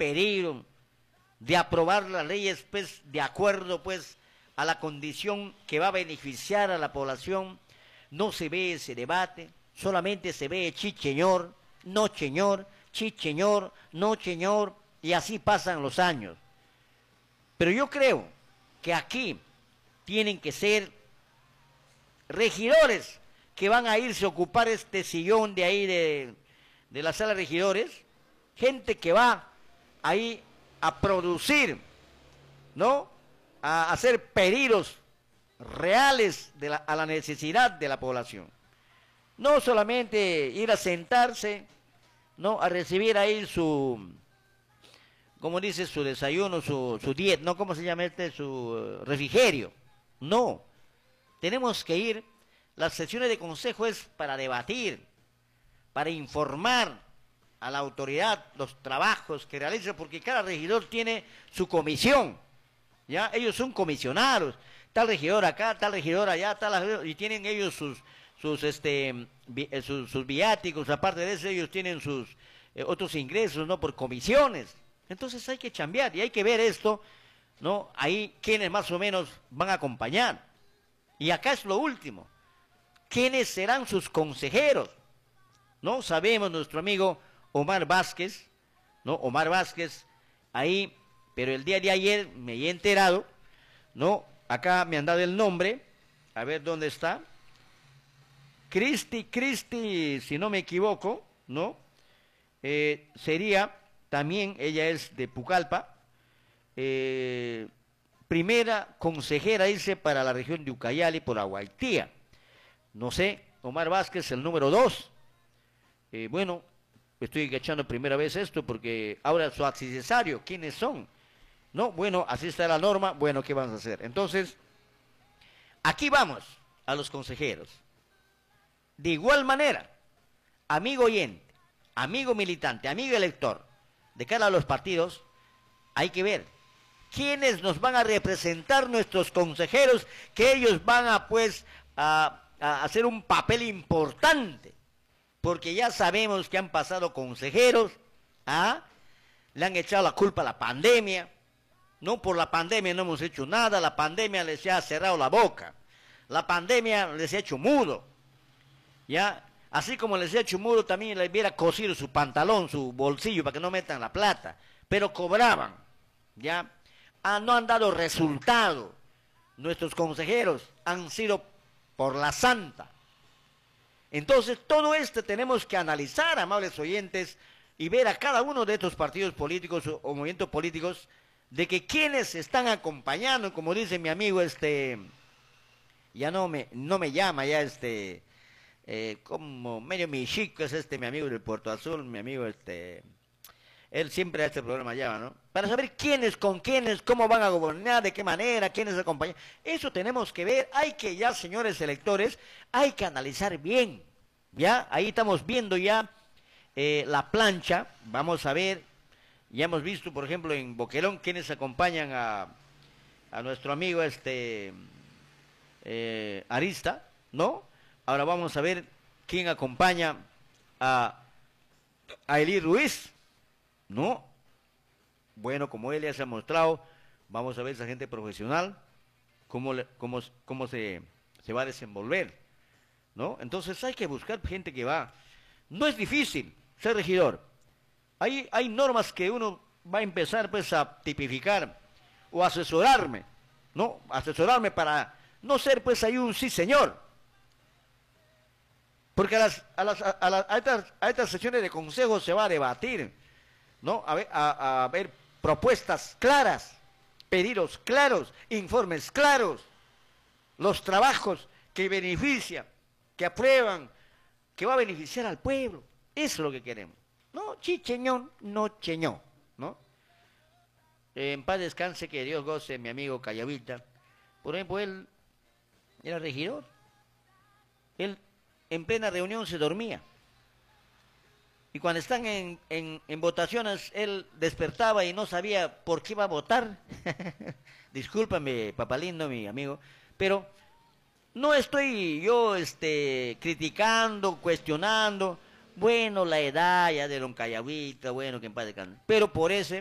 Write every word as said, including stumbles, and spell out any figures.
peligro de aprobar las leyes, pues, de acuerdo, pues, a la condición que va a beneficiar a la población. No se ve ese debate, solamente se ve chicheñor, no cheñor, chicheñor, no cheñor, y así pasan los años. Pero yo creo que aquí tienen que ser regidores que van a irse a ocupar este sillón de ahí de, de la sala de regidores, gente que va ahí a producir, ¿no?, a hacer pedidos reales de la, a la necesidad de la población. No solamente ir a sentarse, ¿no?, a recibir ahí su, como dice, su desayuno, su, su dieta, ¿no?, ¿cómo se llama este? Su uh, refrigerio. No, tenemos que ir, las sesiones de consejo es para debatir, para informar a la autoridad los trabajos que realiza, porque cada regidor tiene su comisión, ¿ya? Ellos son comisionados, tal regidor acá, tal regidor allá, tal, y tienen ellos sus, sus, este, vi, sus, sus viáticos, aparte de eso ellos tienen sus eh, otros ingresos, ¿no?, por comisiones. Entonces hay que chambear y hay que ver esto, ¿no?, ahí quienes más o menos van a acompañar. Y acá es lo último, ¿quiénes serán sus consejeros? No sabemos, nuestro amigo Omar Vázquez, ¿no? Omar Vázquez, ahí, pero el día de ayer me he enterado, ¿no? Acá me han dado el nombre, a ver dónde está. Cristi, Cristi, si no me equivoco, ¿no? Eh, sería, también, ella es de Pucallpa, eh, primera consejera, dice, para la región de Ucayali por Aguaitía. No sé, Omar Vázquez, el número dos. Eh, bueno, estoy echando primera vez esto porque ahora su accesario, ¿quiénes son? No, bueno, así está la norma, bueno, ¿qué vamos a hacer? Entonces, aquí vamos a los consejeros. De igual manera, amigo oyente, amigo militante, amigo elector, de cara a los partidos, hay que ver quiénes nos van a representar nuestros consejeros, que ellos van a, pues, a, a hacer un papel importante. Porque ya sabemos que han pasado consejeros, ¿ah?, le han echado la culpa a la pandemia. No, por la pandemia no hemos hecho nada, la pandemia les ha cerrado la boca, la pandemia les ha hecho mudo, ¿ya? Así como les ha hecho mudo, también les hubiera cosido su pantalón, su bolsillo, para que no metan la plata, pero cobraban, ¿ya? Ah, no han dado resultado, nuestros consejeros han sido por la santa. Entonces, todo esto tenemos que analizar, amables oyentes, y ver a cada uno de estos partidos políticos o, o movimientos políticos, de que quienes están acompañando, como dice mi amigo, este, ya no me, no me llama, ya este, eh, como medio mi chico es este, mi amigo del Puerto Azul, mi amigo, este, él siempre a este programa llama, ¿no? Para saber quiénes, con quiénes, cómo van a gobernar, de qué manera, quiénes acompañan. Eso tenemos que ver, hay que ya, señores electores, hay que analizar bien, ¿ya? Ahí estamos viendo ya eh, la plancha, vamos a ver, ya hemos visto, por ejemplo, en Boquerón, quiénes acompañan a, a nuestro amigo, este, eh, Arista, ¿no? Ahora vamos a ver quién acompaña a, a Eli Ruiz, ¿no? Bueno, como él ya se ha mostrado, vamos a ver esa gente profesional, cómo, le, cómo, cómo se, se va a desenvolver, ¿no? Entonces hay que buscar gente que va. No es difícil ser regidor. Hay, hay normas que uno va a empezar pues a tipificar o asesorarme, ¿no? Asesorarme para no ser pues ahí un sí señor. Porque a, las, a, las, a, las, a, estas, a estas sesiones de consejo se va a debatir, ¿no? A ver, a, a ver propuestas claras, pedidos claros, informes claros, los trabajos que benefician, que aprueban, que va a beneficiar al pueblo. Eso es lo que queremos. No, chicheñón, no cheñó, ¿no? En paz descanse, que Dios goce, mi amigo Cayavita. Por ejemplo, él era regidor. Él en plena reunión se dormía. Y cuando están en, en, en votaciones, él despertaba y no sabía por qué iba a votar. Discúlpame, papá lindo, mi amigo, pero no estoy yo este, criticando, cuestionando. Bueno, la edad ya de don Cayavita, bueno, que en paz descanse. Pero por ese